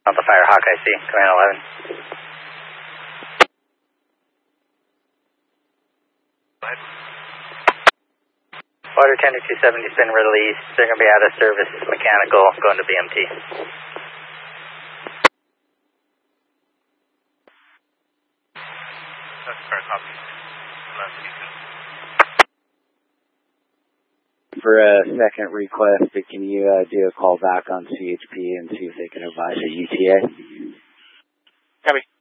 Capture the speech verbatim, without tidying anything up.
Alpha Fire Hawkeye C, Command eleven. Go ahead. Water Tender two seventy's been released. They're going to be out of service mechanical, going to B M T. That's fair copy. For a second request, can you uh, do a call back on C H P and see if they can advise a U T A? Copy.